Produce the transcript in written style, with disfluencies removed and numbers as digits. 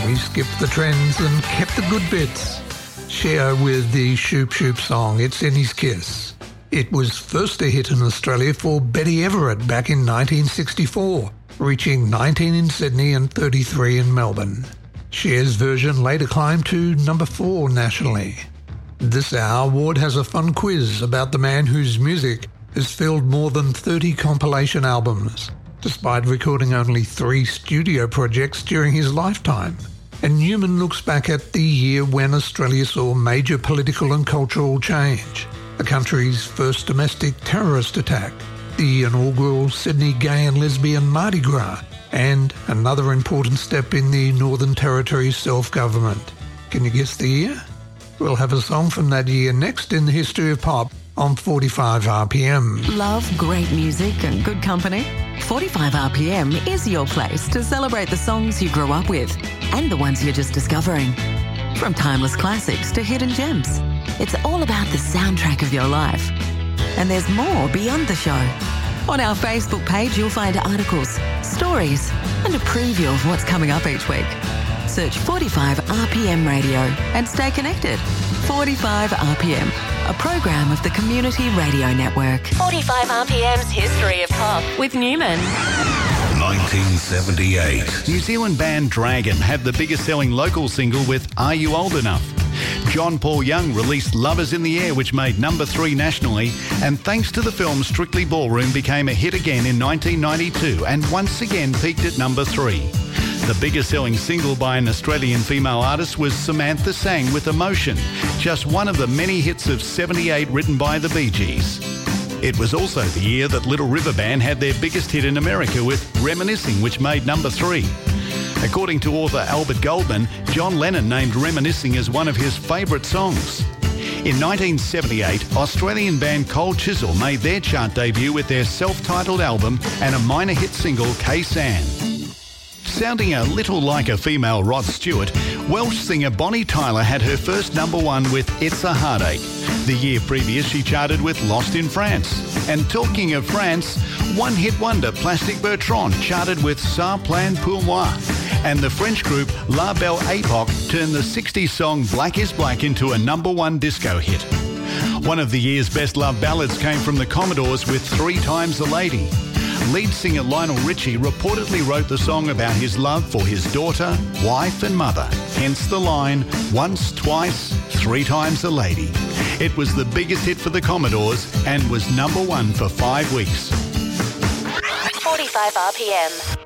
He skipped the trends and kept the good bits. Cher with the Shoop Shoop song, It's in His Kiss. It was first a hit in Australia for Betty Everett back in 1964, reaching 19 in Sydney and 33 in Melbourne. Cher's version later climbed to number 4 nationally. This hour, Ward has a fun quiz about the man whose music has filled more than 30 compilation albums, despite recording only 3 studio projects during his lifetime. And Newman looks back at the year when Australia saw major political and cultural change, the country's first domestic terrorist attack, the inaugural Sydney Gay and Lesbian Mardi Gras, and another important step in the Northern Territory's self-government. Can you guess the year? We'll have a song from that year next in the History of Pop on 45 RPM. Love great music and good company? 45 RPM is your place to celebrate the songs you grew up with and the ones you're just discovering. From timeless classics to hidden gems, it's all about the soundtrack of your life. And there's more beyond the show. On our Facebook page, you'll find articles, stories, and a preview of what's coming up each week. Search 45 RPM Radio and stay connected. 45 RPM, a program of the Community Radio Network. 45 RPM's History of Pop with Newman. 1978. New Zealand band Dragon had the biggest selling local single with Are You Old Enough? John Paul Young released Lovers in the Air, which made number 3 nationally, and thanks to the film Strictly Ballroom became a hit again in 1992 and once again peaked at number 3. The biggest selling single by an Australian female artist was Samantha Sang with Emotion, just one of the many hits of 78 written by the Bee Gees. It was also the year that Little River Band had their biggest hit in America with Reminiscing, which made number 3. According to author Albert Goldman, John Lennon named Reminiscing as one of his favourite songs. In 1978, Australian band Cold Chisel made their chart debut with their self-titled album and a minor hit single, K-San. Sounding a little like a female Rod Stewart, Welsh singer Bonnie Tyler had her first number 1 with It's a Heartache. The year previous, she charted with Lost in France. And talking of France, one-hit wonder Plastic Bertrand charted with Ça Plane Pour Moi. And the French group La Belle Époque turned the 60s song Black is Black into a number 1 disco hit. One of the year's best-loved ballads came from the Commodores with 3 Times a Lady. Lead singer Lionel Richie reportedly wrote the song about his love for his daughter, wife and mother, hence the line, once, twice, 3 times a lady. It was the biggest hit for the Commodores and was number 1 for 5 weeks. 45 RPM.